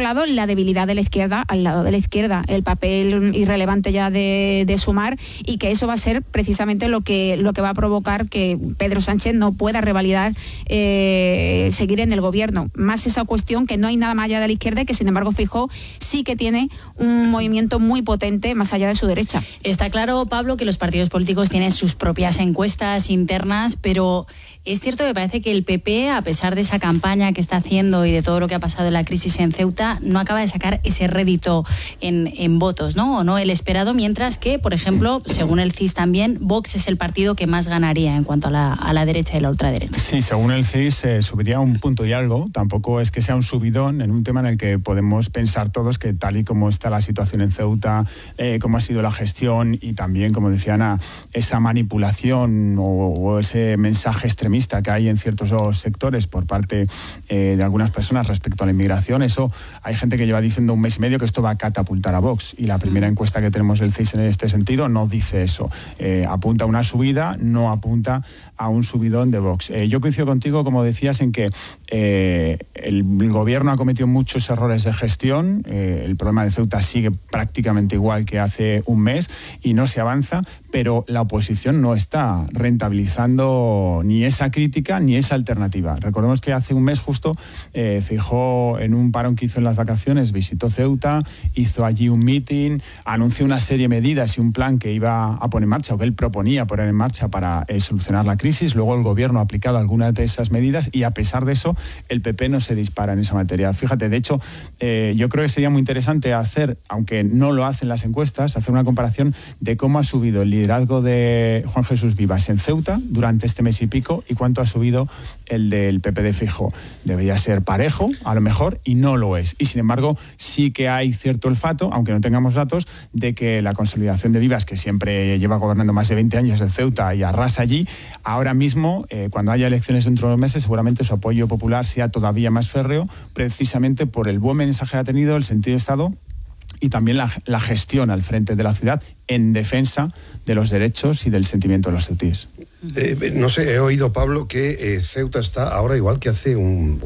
lado, la debilidad de la izquierda, al lado de la izquierda, el papel irrelevante ya de Sumar, y que eso va a ser precisamente lo que va a provocar que Pedro Sánchez no pueda revalidar seguir en el gobierno. Más esa cuestión que no hay nada más allá de la izquierda y que, sin embargo, Feijóo sí que tiene un movimiento muy potente más allá de su derecha. Está claro, Pablo, que los partidos políticos tienen sus propias encuestas internas, pero es cierto que parece que el PP, a pesar de esa campaña que está haciendo y de todo lo que ha pasado en la crisis en Ceuta, no acaba de sacar ese rédito en votos, ¿no? O no el esperado, mientras que, por ejemplo, según el CIS también, Vox es el partido que más ganaría en cuanto a la derecha y la ultraderecha. Sí, según el CIS subiría un punto y algo. Tampoco es que sea un subidón en un tema en el que podemos pensar todos que, tal y como está la situación en Ceuta, cómo ha sido la gestión y también, como decía Ana, esa manipulación o ese mensaje extremista que hay en ciertos sectores por parte de algunas personas respecto a la inmigración, eso hay gente que lleva diciendo un mes y medio que esto va a catapultar a Vox, y la primera encuesta que tenemos del CIS en este sentido no dice eso. Apunta a una subida, no apunta a un subidón de Vox. Yo coincido contigo, como decías, en que el gobierno ha cometido muchos errores de gestión. El problema de Ceuta sigue prácticamente igual que hace un mes y no se avanza, pero la oposición no está rentabilizando ni esa crítica ni esa alternativa. Recordemos que hace un mes justo Feijóo, en un parón que hizo en las vacaciones, visitó Ceuta, hizo allí un meeting, anunció una serie de medidas y un plan que iba a poner en marcha, o que él proponía poner en marcha para solucionar la crisis. Luego el gobierno ha aplicado algunas de esas medidas y, a pesar de eso, el PP no se dispara en esa materia. Fíjate, de hecho, yo creo que sería muy interesante hacer, aunque no lo hacen las encuestas, hacer una comparación de cómo ha subido el liderazgo de Juan Jesús Vivas en Ceuta durante este mes y pico y cuánto ha subido el del PP de Feijóo. Debería ser parejo, a lo mejor, y no lo es. Y, sin embargo, sí que hay cierto olfato, aunque no tengamos datos, de que la consolidación de Vivas, que siempre lleva gobernando más de 20 años en Ceuta y arrasa allí, ahora mismo, cuando haya elecciones dentro de unos meses, seguramente su apoyo popular sea todavía más férreo, precisamente por el buen mensaje que ha tenido, el sentido de Estado y también la gestión al frente de la ciudad en defensa de los derechos y del sentimiento de los ceutíes. No sé, he oído, Pablo, que Ceuta está ahora igual que hace un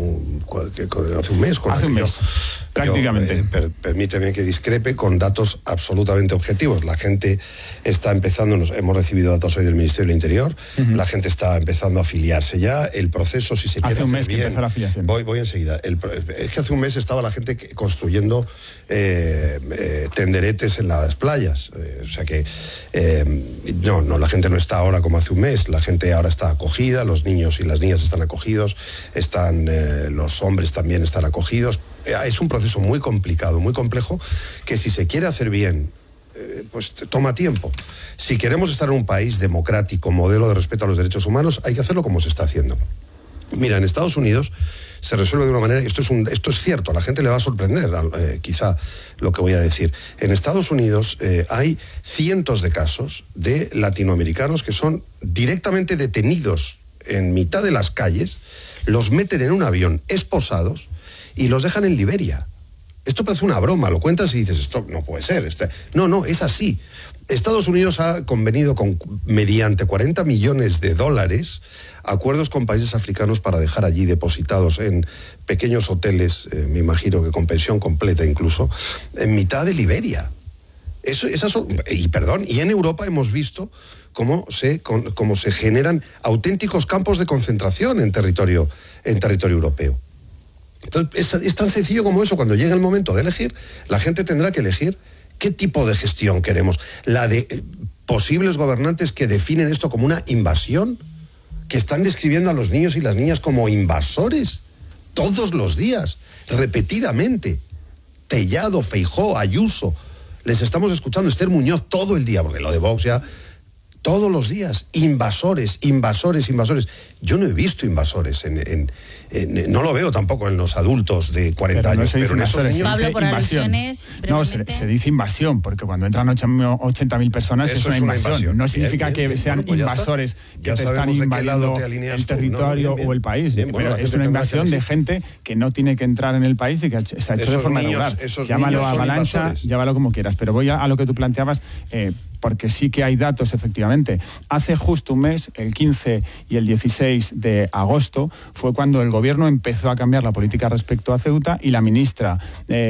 mes. Hace un mes, prácticamente. Permíteme que discrepe con datos absolutamente objetivos. La gente está empezando, hemos recibido datos hoy del Ministerio del Interior, la gente está empezando a afiliarse ya. El proceso, si se quiere hacer bien... Hace un mes que empezó la afiliación. Voy enseguida. Es que hace un mes estaba la gente construyendo tenderetes en las playas. O sea que no, la gente no está ahora como hace un mes. La gente ahora está acogida, los niños y las niñas están acogidos, los hombres también están acogidos. Es un proceso muy complicado, muy complejo, que si se quiere hacer bien, pues toma tiempo. Si queremos estar en un país democrático, modelo de respeto a los derechos humanos, hay que hacerlo como se está haciendo. Mira, en Estados Unidos se resuelve de una manera, esto es cierto, a la gente le va a sorprender quizá lo que voy a decir. En Estados Unidos hay cientos de casos de latinoamericanos que son directamente detenidos en mitad de las calles, los meten en un avión esposados y los dejan en Liberia. Esto parece una broma, lo cuentas y dices, esto no puede ser. No, es así. Estados Unidos ha convenido mediante $40 millones acuerdos con países africanos para dejar allí depositados en pequeños hoteles, me imagino que con pensión completa incluso, en mitad de Liberia. Y en Europa hemos visto cómo se generan auténticos campos de concentración en territorio europeo. Entonces, es tan sencillo como eso. Cuando llegue el momento de elegir, la gente tendrá que elegir qué tipo de gestión queremos. La de posibles gobernantes que definen esto como una invasión, que están describiendo a los niños y las niñas como invasores todos los días, repetidamente. Tellado, Feijóo, Ayuso, les estamos escuchando, Esther Muñoz todo el día, porque lo de Vox ya... Todos los días, invasores. Yo no he visto invasores, no lo veo tampoco en los adultos de 40 años. Pero en esos niños... Pablo, por alusiones, no, se dice invasión, porque cuando entran 80.000 personas es una invasión. No significa que sean invasores que te están invadiendo el territorio o el país. Pero es una invasión de gente que no tiene que entrar en el país y que se ha hecho de forma irregular. Llámalo avalancha, llámalo como quieras. Pero voy a lo que tú planteabas... porque sí que hay datos, efectivamente. Hace justo un mes, el 15 y el 16 de agosto, fue cuando el gobierno empezó a cambiar la política respecto a Ceuta y la ministra